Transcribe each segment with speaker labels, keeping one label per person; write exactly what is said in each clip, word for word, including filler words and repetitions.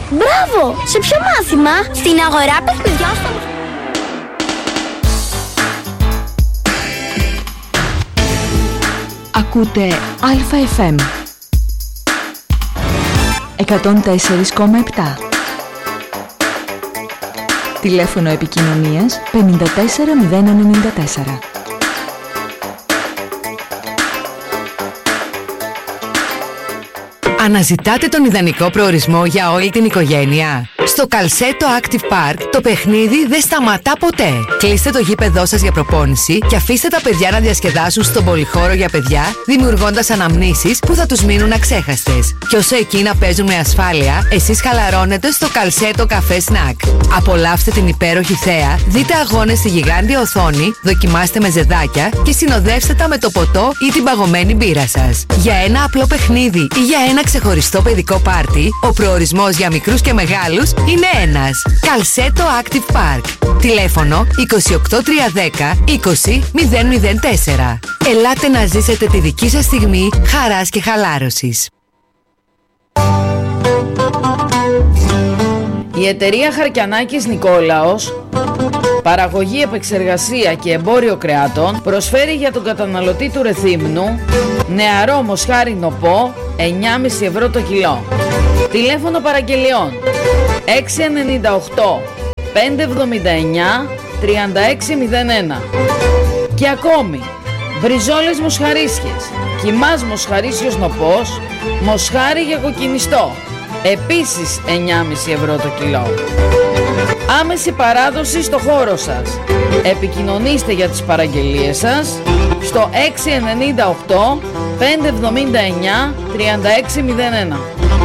Speaker 1: Μπράβο! Σε ποιο μάθημα? Στην αγορά παιχνιδιών στο...
Speaker 2: Ακούτε Αλφα εφ εμ εκατόν τέσσερα κόμμα επτά. Τηλέφωνο επικοινωνίας πέντε τέσσερα μηδέν ενενήντα τέσσερα.
Speaker 3: Αναζητάτε τον ιδανικό προορισμό για όλη την οικογένεια? Στο Καλσέτο Active Park το παιχνίδι δεν σταματά ποτέ. Κλείστε το γήπεδό σας για προπόνηση και αφήστε τα παιδιά να διασκεδάσουν στον πολυχώρο για παιδιά, δημιουργώντας αναμνήσεις που θα τους μείνουν αξέχαστες. Και όσο εκείνα παίζουν με ασφάλεια, εσείς χαλαρώνετε στο Καλσέτο Καφέ Σνακ. Απολαύστε την υπέροχη θέα, δείτε αγώνες στη γιγάντια οθόνη, δοκιμάστε με ζεδάκια και συνοδεύστε τα με το ποτό ή την παγωμένη μπύρα σας. Για ένα απλό παιχνίδι ή για ένα ξεχωριστό παιδικό πάρτι, ο προορισμός για μικρούς και μεγάλους είναι ένας. Καλσέτο Active Park. Τηλέφωνο είκοσι οκτώ τριακόσια δέκα είκοσι μηδέν μηδέν τέσσερα. Ελάτε να ζήσετε τη δική σας στιγμή χαράς και χαλάρωσης.
Speaker 4: Η εταιρεία Χαρκιανάκης Νικόλαος, παραγωγή, επεξεργασία και εμπόριο κρεάτων, προσφέρει για τον καταναλωτή του Ρεθύμνου νεαρό μοσχάρι νοπό εννιά κόμμα πέντε ευρώ το κιλό. Τηλέφωνο παραγγελιών έξι εννιά οκτώ πέντε εβδομήντα εννιά τριάντα έξι μηδέν ένα. Και ακόμη μπριζόλες μοσχαρίσιες, κιμάς μοσχαρίσιος νοπός, μοσχάρι για κοκκινιστό, επίσης εννιά κόμμα πέντε ευρώ το κιλό. Άμεση παράδοση στο χώρο σας. Επικοινωνήστε για τις παραγγελίες σας στο έξι εννιά οκτώ πέντε εβδομήντα εννιά τριάντα έξι μηδέν ένα.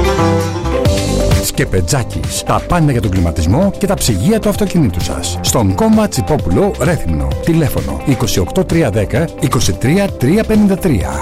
Speaker 5: Σκεπετζάκης. Τα πάντα για τον κλιματισμό και τα ψυγεία του αυτοκινήτου σας. Στον Κόμμα Τσιπόπουλο, Ρέθυμνο. Τηλέφωνο είκοσι οκτώ τριακόσια δέκα είκοσι τρία τριακόσια πενήντα τρία.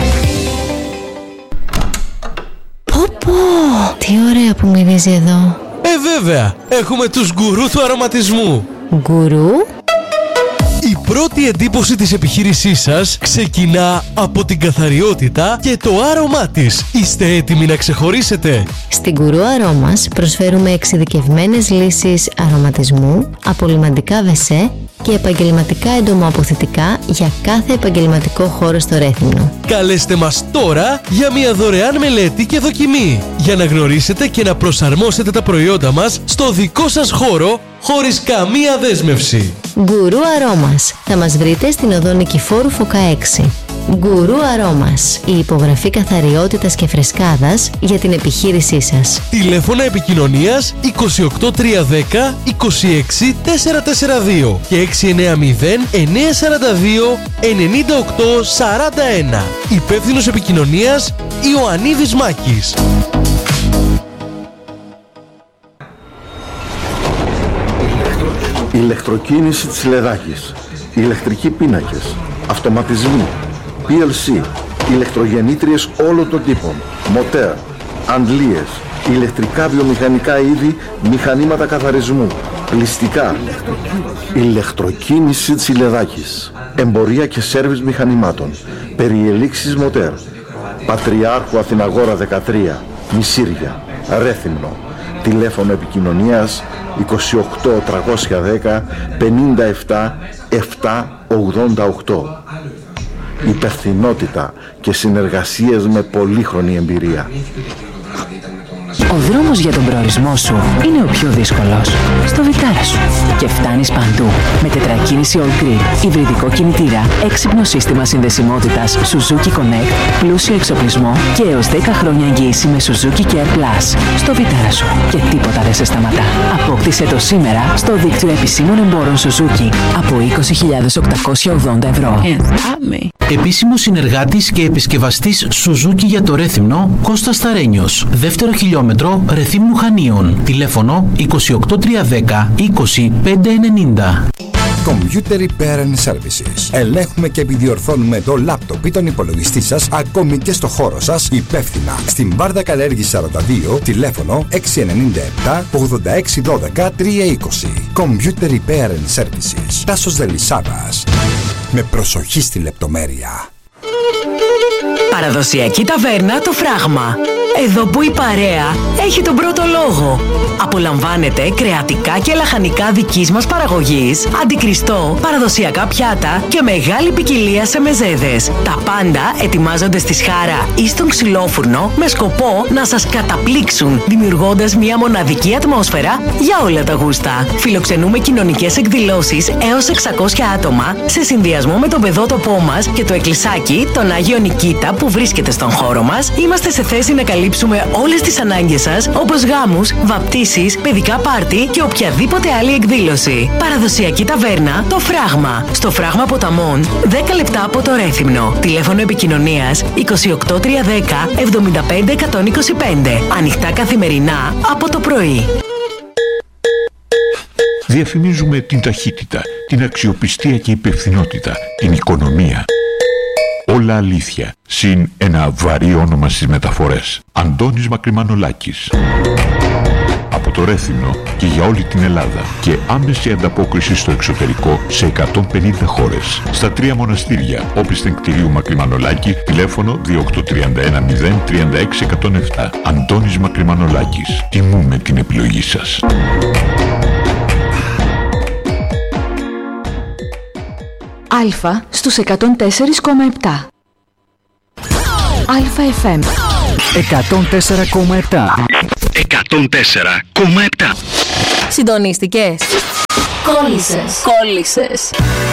Speaker 6: Πω πω, τι ωραία που μυρίζει εδώ.
Speaker 7: Ε βέβαια, έχουμε τους γκουρού του αρωματισμού.
Speaker 6: Γκουρού?
Speaker 7: Η πρώτη εντύπωση της επιχείρησής σας ξεκινά από την καθαριότητα και το άρωμά της. Είστε έτοιμοι να ξεχωρίσετε?
Speaker 6: Στην Γκουρού Αρώμας προσφέρουμε εξειδικευμένες λύσεις αρωματισμού, απολυμαντικά βεσέ και επαγγελματικά εντομοαποθητικά για κάθε επαγγελματικό χώρο στο Ρέθυμνο.
Speaker 7: Καλέστε μας τώρα για μια δωρεάν μελέτη και δοκιμή, για να γνωρίσετε και να προσαρμόσετε τα προϊόντα μας στο δικό σας χώρο χωρίς καμία δέσμευση.
Speaker 6: Γκουρού Αρώμας. Θα μας βρείτε στην οδό Νικηφόρου Φωκά έξι. Γκουρού Αρώμας. Η υπογραφή καθαριότητας και φρεσκάδας για την επιχείρησή σας.
Speaker 7: Τηλέφωνα επικοινωνίας είκοσι οκτώ τριακόσια δέκα είκοσι έξι τετρακόσια σαράντα δύο και έξι εννιά μηδέν εννιά σαράντα δύο ενενήντα οκτώ σαράντα ένα. Υπεύθυνος επικοινωνίας Ιωαννίδης Μάκης.
Speaker 8: Ηλεκτροκίνηση της Λεδάκης, ηλεκτρικοί πίνακες, αυτοματισμοί, πι ελ σι, ηλεκτρογεννήτριες όλων των τύπων, μοτέρ, αντλίες, ηλεκτρικά βιομηχανικά είδη, μηχανήματα καθαρισμού, πλυστικά. Ηλεκτροκίνηση της Λεδάκης, εμπορία και σέρβις μηχανημάτων, περιελήξεις μοτέρ, Πατριάρχου Αθηναγόρα δεκατρία, Μισήρια, Ρέθυμνο. Τηλέφωνο επικοινωνίας είκοσι οκτώ τριακόσια δέκα πενήντα επτά επτακόσια ογδόντα οκτώ. Υπευθυνότητα και συνεργασίες με πολύχρονη εμπειρία.
Speaker 9: Ο δρόμος για τον προορισμό σου είναι ο πιο δύσκολος. Στο Βιτάρα σου. Και φτάνεις παντού. Με τετρακίνηση All Grid, υβριδικό κινητήρα, έξυπνο σύστημα συνδεσιμότητας Suzuki Connect, πλούσιο εξοπλισμό και έως δέκα χρόνια εγγύηση με Suzuki Care Plus. Στο Βιτάρα σου. Και τίποτα δεν σε σταματά. Απόκτησε το σήμερα στο δίκτυο επισήμων εμπόρων Suzuki από είκοσι χιλιάδες οκτακόσια ογδόντα ευρώ.
Speaker 10: Επίσημος συνεργάτης και επισκευαστής Suzuki για το Ρέθυμνο, Κώστας Σταρένιος. Δεύτερο χιλιόμετρο Ρεθύμνου Χανίων. Τηλέφωνο είκοσι οκτώ τριακόσια δέκα είκοσι πέντε ενενήντα.
Speaker 5: Computer Repair and Services. Ελέγχουμε και επιδιορθώνουμε το λάπτοπ ή τον υπολογιστή σας, ακόμη και στο χώρο σας, υπεύθυνα. Στην Βάρδα Καλέργη σαράντα δύο, τηλέφωνο έξι εννιά επτά ογδόντα έξι δώδεκα τριακόσια είκοσι. Computer Repair and Services. Τάσος Δελισσάδας. Με προσοχή στη λεπτομέρεια.
Speaker 9: Παραδοσιακή ταβέρνα Το Φράγμα. Εδώ που η παρέα έχει τον πρώτο λόγο. Απολαμβάνετε κρεατικά και λαχανικά δικής μας παραγωγής, αντικριστό, παραδοσιακά πιάτα και μεγάλη ποικιλία σε μεζέδες. Τα πάντα ετοιμάζονται στη σχάρα ή στον ξυλόφουρνο με σκοπό να σας καταπλήξουν, δημιουργώντας μια μοναδική ατμόσφαιρα για όλα τα γούστα. Φιλοξενούμε κοινωνικές εκδηλώσεις έως εξακόσια άτομα σε συνδυασμό με τον παιδότοπό μας και το εκκλησάκι τον Άγιο Νικήτα που βρίσκεται στον χώρο μας. Είμαστε σε θέση να καλύψουμε όλες τις ανάγκες σας, όπως γάμους, βαπτίσεις, παιδικά πάρτι και οποιαδήποτε άλλη εκδήλωση. Παραδοσιακή ταβέρνα Το Φράγμα. Στο Φράγμα Ποταμών, δέκα λεπτά από το Ρέθυμνο. Τηλέφωνο επικοινωνίας είκοσι οκτώ τριακόσια δέκα εβδομήντα πέντε εκατόν είκοσι πέντε. Ανοιχτά καθημερινά από το πρωί.
Speaker 11: Διαφημίζουμε την ταχύτητα, την αξιοπιστία και υπευθυνότητα, την οικονομία. Όλα αλήθεια, συν ένα βαρύ όνομα στις μεταφορές. Αντώνης Μακρυμανολάκης. Από το Ρέθυμνο και για όλη την Ελλάδα και άμεση ανταπόκριση στο εξωτερικό σε εκατόν πενήντα χώρες. Στα τρία μοναστήρια, όπισθεν κτηρίου Μακρυμανολάκη, τηλέφωνο δύο οκτώ τρία ένα μηδέν τρία έξι ένα μηδέν επτά. Αντώνης Μακρυμανολάκης. Τιμούμε την επιλογή σας.
Speaker 2: Αλφα στους εκατόν τέσσερα κόμμα επτά. Αλφα εφ εμ
Speaker 12: εκατόν τέσσερα κόμμα επτά. εκατόν τέσσερα κόμμα επτά.
Speaker 6: Συντονίστηκες. Κόλλησες. Κόλλησες.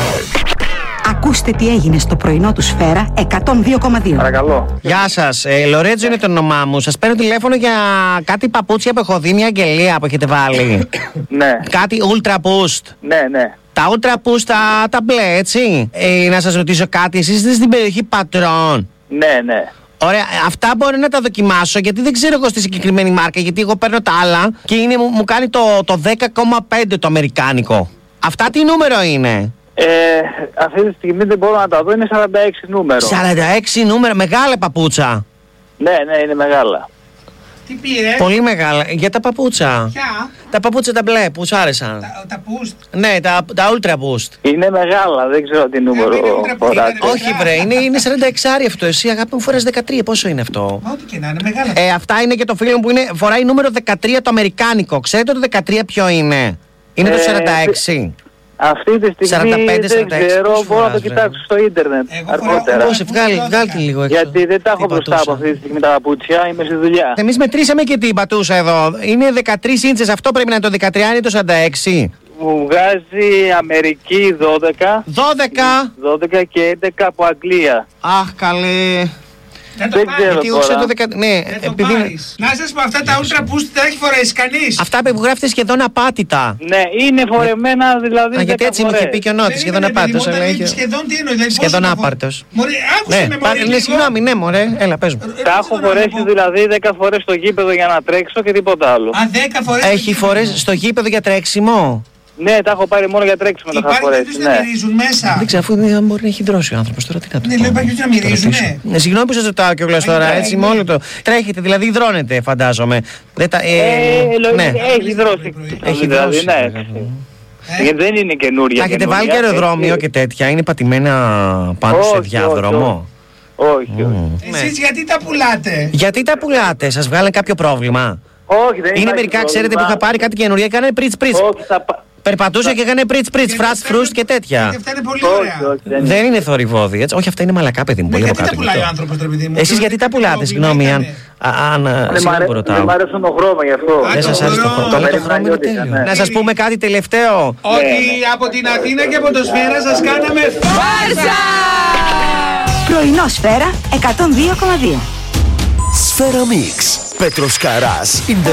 Speaker 13: Ακούστε τι έγινε στο πρωινό του Σφαίρα εκατόν δύο κόμμα δύο.
Speaker 14: Παρακαλώ. Γεια σας, ε, Λορέτζο είναι το όνομά μου. Σας παίρνω τηλέφωνο για κάτι παπούτσια που έχω δει, μια αγγελία που έχετε βάλει. Ναι. Κάτι Ultra Boost.
Speaker 15: Ναι, ναι.
Speaker 14: Τα Ultra Boost, τα, τα μπλε, έτσι. Ε, να σας ρωτήσω κάτι, εσείς είστε στην περιοχή Πατρών.
Speaker 15: Ναι, ναι.
Speaker 14: Ωραία, αυτά μπορώ να τα δοκιμάσω γιατί δεν ξέρω εγώ στη συγκεκριμένη μάρκα. Γιατί εγώ παίρνω τα άλλα και είναι, μου, μου κάνει το, το δέκα κόμμα πέντε το αμερικάνικο. Αυτά τι νούμερο είναι?
Speaker 15: Ε, αυτή τη στιγμή δεν μπορώ να τα δω, είναι σαράντα έξι νούμερο.
Speaker 14: σαράντα έξι νούμερο, μεγάλα παπούτσα.
Speaker 15: Ναι, ναι, είναι μεγάλα.
Speaker 14: Τι πήρε? Πολύ μεγάλα. Για τα παπούτσα.
Speaker 16: Ποια?
Speaker 14: Τα παπούτσα τα μπλε που σου άρεσαν.
Speaker 16: Τα, τα boost.
Speaker 14: Ναι, τα, τα ultra boost.
Speaker 15: Είναι μεγάλα, δεν ξέρω τι νούμερο φοράτε.
Speaker 14: Όχι βρε, είναι, είναι σαράντα έξι αυτό. Εσύ αγάπη μου φοράς δεκατρία, πόσο είναι αυτό?
Speaker 16: Ό,τι και να είναι, μεγάλα.
Speaker 14: Ε, αυτά είναι και το φίλο μου που είναι, φοράει νούμερο δεκατρία το αμερικάνικο. Ξέρετε το δεκατρία ποιο είναι? Είναι ε, το σαράντα έξι.
Speaker 15: Αυτή τη στιγμή σαράντα πέντε, δεν ξέρω, μπορώ να το κοιτάξω στο ίντερνετ αργότερα.
Speaker 14: Πώς, βγάλει, βγάλει λίγο έξω.
Speaker 15: Γιατί δεν τα έχω μπροστά από αυτή τη στιγμή τα παπούτσια, είμαι στη δουλειά.
Speaker 14: Εμείς μετρήσαμε και την πατούσα εδώ. Είναι δεκατρείς ίντσες, αυτό πρέπει να είναι το δεκατρία, είναι το σαράντα έξι.
Speaker 15: Μου βγάζει Αμερική δώδεκα.
Speaker 14: δώδεκα.
Speaker 15: δώδεκα και έντεκα από Αγγλία.
Speaker 14: Αχ, καλέ.
Speaker 16: Δεν το
Speaker 15: ξέρω
Speaker 14: τώρα. Το ναι,
Speaker 16: δεν το επειδή... Να σας πω, αυτά τα Ultra Boost τα έχει φορέσει κανείς.
Speaker 14: Αυτά που γράφετε σχεδόν απάτητα.
Speaker 15: Ναι, είναι φορεμένα δηλαδή.
Speaker 14: Α, γιατί έτσι μου είχε πει και ο Νότης, σχεδόν απάτητος.
Speaker 16: Σχεδόν τι εννοεί,
Speaker 14: σχεδόν απάτητος.
Speaker 16: Μωρέ, άκουσε με μωρέ λίγο.
Speaker 14: Συγγνώμη, ναι μωρέ, έλα πες μου.
Speaker 15: Τα έχω φορέσει δηλαδή δέκα φορές στο γήπεδο για να τρέξω και τίποτα άλλο.
Speaker 16: Α, δέκα φορές.
Speaker 14: Έχει φορές στο γήπεδο για τρέξιμο?
Speaker 15: Ναι, τα έχω πάρει μόνο για τρέξιμο. Τα έχω φορέσει.
Speaker 16: Ναι. Να μυρίζουν μέσα.
Speaker 14: Δεν ξέρω, αφού δεν μπορεί να έχει δρώσει ο άνθρωπος τώρα, τι να το
Speaker 16: πω. Ναι, λέω υπάρχει να μυρίζουν.
Speaker 14: Ναι, συγγνώμη που σας ρωτάω κιόλας τώρα, έτσι μόνο το. Τρέχετε, δηλαδή υδρώνετε, φαντάζομαι.
Speaker 15: Έχει δρώσει. Έχει δρώσει, ναι. Γιατί δεν είναι καινούρια.
Speaker 14: Έχετε βάλει και αεροδρόμιο και τέτοια, είναι πατημένα πάνω σε διάδρομο?
Speaker 15: Όχι, όχι.
Speaker 16: Εσείς γιατί τα πουλάτε?
Speaker 14: Γιατί τα πουλάτε, σας βγάλανε κάποιο πρόβλημα?
Speaker 15: Όχι, δεν
Speaker 14: είναι μερικά, ξέρετε, που είχα πάρει κάτι καινούρια, έκανε πριτς πριτς. Περπατούσε και έκανε πριτς πριτς, φραστ φρούστ και τέτοια.
Speaker 16: Αυτά είναι πολύ ωραία.
Speaker 14: Δεν είναι θορυβόδι, έτσι. Όχι, αυτά είναι μαλακά, παιδί μου.
Speaker 16: Γιατί τα πουλάει ο άνθρωπος, ρε παιδί μου?
Speaker 14: Εσείς γιατί τα πουλάτε, συγγνώμη, αν.
Speaker 15: Δεν μ' αρέσει το χρώμα γι' αυτό.
Speaker 14: Δεν σας αρέσει το χρώμα? Καλά, το χρώμα είναι τέλειο. Να σας πούμε κάτι τελευταίο.
Speaker 16: Ότι από την Αθήνα και από το Σφαίρα σας κάναμε φάρσα!
Speaker 13: Πρωινό Σφαίρα εκατόν δύο κόμμα δύο.
Speaker 12: Σφαίρα Μίξ. Πέτρος Καράς.